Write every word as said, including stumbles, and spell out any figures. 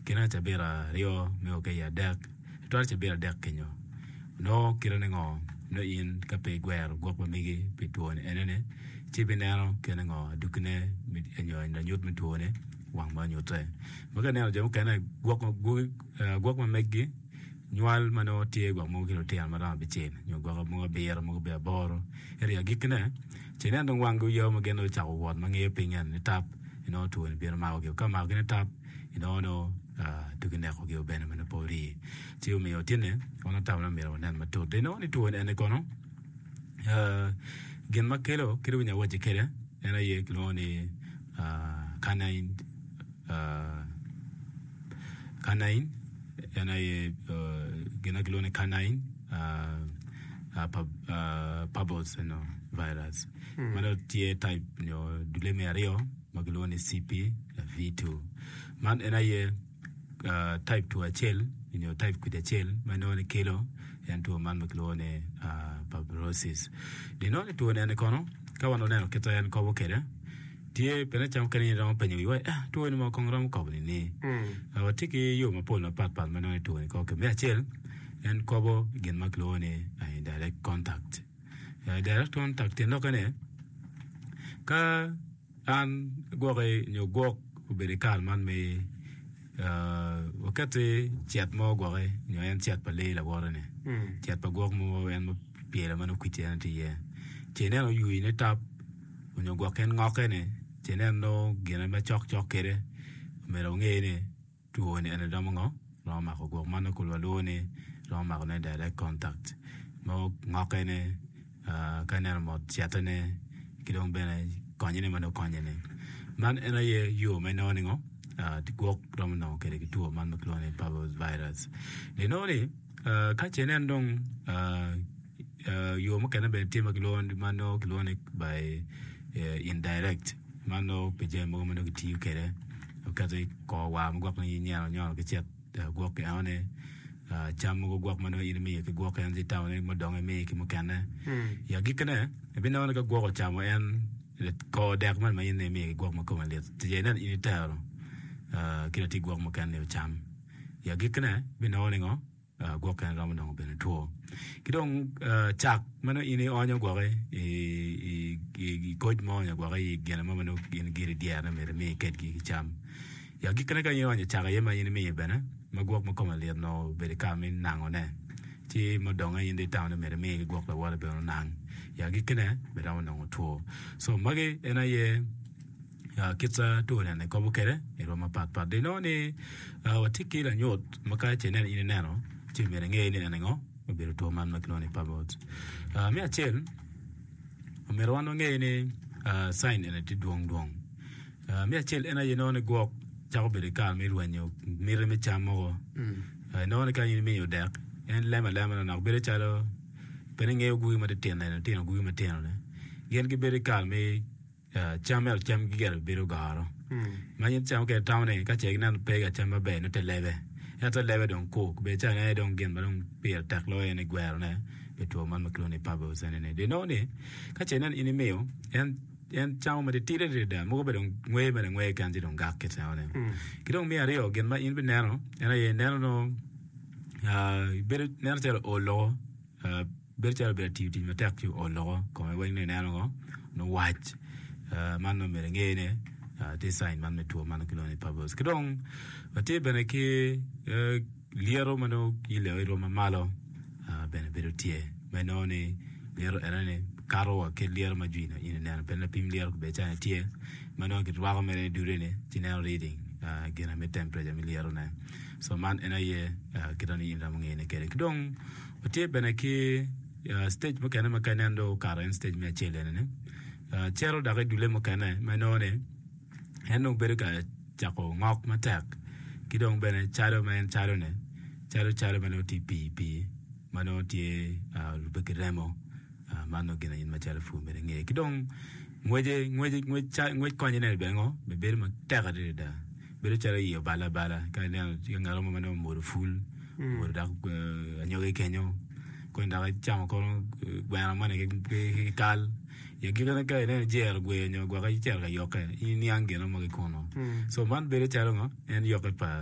kina chabira rio me okay ya dak to chabira dak kenyo no kira ngo no in kape gwer gok ma migi pituone enene chibinero kena ngo dukne enyo na nyut mituone wang ma nyotre baga ne jam kana gok gok ma megi nyual mano tie gok mo kilo tie mara bichen nyo gok mo beer mo be boro eri gikne chene ndong wangu yo mo geno chawo won mangi pingen ni tap ino to en beer ma go kama gene tap ino no dukne ko go ben mena pori tiu mi otine ona tawna mi ro nan ma to de no ni to en kono gen makelo kiro nya waje kere ena ye kilo ni kanain kanain ena ye gena kilo ni kanain pabos no virus mano tie type no dule me ario maglo ni C P V two man ena ye type two achel in type ku achel mano ni kilo and to man maglo ni fibrosis de no ni to ne kono ka wano ne ke to en ko kere tie pena cham kani ro penyo wi ah to ni mo kong ram ko ni ni mm a tiki yo ma pol na pat pat mano ni to ni ko ke me achel en ko bo gen maglo ni direct contact direct contact no kane ka an gore nyo gok uberical man me uh wakati chat mo gore nyo en chat pa le la gore ne chat pa gok mo en mo piela mano kwitian ti ye chene no yu ne tap nyo gok en ngoke ne chene no gena ma chok chok kere me ro nge ne tu ne en da mo ngo ro ma ko gok mano ko lo ne ro ma ko ne direct contact mo ngoke ne uh kana mo chat ne kidong bene konyene mano konyene man ena ye yo me no ngo uh ti gok rom no kere ki tu man clone pavos virus de no ni uh ka chene ndong uh uh yo mo kana be tema clone mano clone by uh, indirect mano peje mo mo no ti kere ka te ko wa mo gok ni nya nyo ke chet gok ke ane uh cham mo gok mano ine mi ke gok en ti taw ne mo dong me ke mo kana ya gikene be no ga gok cham en ko dak man ma yene me gok mo ko ma let je nan ini taro uh kila ti gok mo kan ne cham ya gikna bi no ne ngo gok kan ram no be to kidong chak mano ini onyo gok e e ko mo nya gok e gena mo no gin giri dia na me me ket gi cham ya gikna ka yo nya chak ye ma yene me be na ma gok mo ko ma let no be ka min nango ne ti mo donga yinde taw na me me gok la wala be no nang ya gikene be raw na to so mage ena ye ya kitsa to ne ko bukere e ro ma pat pat de no ni wa tikila nyot maka chenen ine nano ti mere nge ni nango be to man makno ni pabot a me achel o me ro no nge ni sign ene ti duong duong a me achel ena ye no ne gok cha be ka me ro nyo me re me chamo no ne ka ni me yo dak en lema lema na be chalo penenge gu ma de tena na tena gu ma tena ne gen gi bere kal me chamel cham gi ger bero garo ma yin cham ke town ne ka che nan pe ga cham be no te lebe ya to lebe don ko be cha ne don gen ba don pe tak lo ne gwer ne be to man maklo ne pabo zane ne de no ne ka che nan ini meo en en cham ma de tire de da mo be don ngwe be ngwe kan ji don gak ke cha ne ki don me ari o gen ma in be nano ena ye nano no uh bere nano te o lo uh berchal be activity me tak you o lo ko me wene na no no watch uh man no mere ngene design man me to man kilo ni pabos kidong ate bene ke liero mano ile ro mamalo bene berotie me no ni liero erane karo ke liero majuina ine na bene pim liero be cha tie mano ke twa mere durene general reading gena me temperature me liero na so man ena ye kidoni inda ngene kere kidong ate bene ke Uh, stage mo kana makana ndo karen stage me chele ne uh, chero da ga dule mo kana manone heno berka chako ngok matak kidong bene charo men charo ne charo charo mano ti pi pi mano ti uh, rubekiremo uh, mano gena yin ma charo fu me nge kidong ngweje ngweje ngwe cha ngwe konye ne bengo be ber ma taga de da ber charo yo bala bala ka ne ngalo mo mano mo ful mo da uh, anyoge kenyo kwenda chama kono bwana mane ke kal ya gina ka ne jer gwe nyo gwa ka cher ga yoka ini ange no mo kono so man bere charo ngo en yoka pa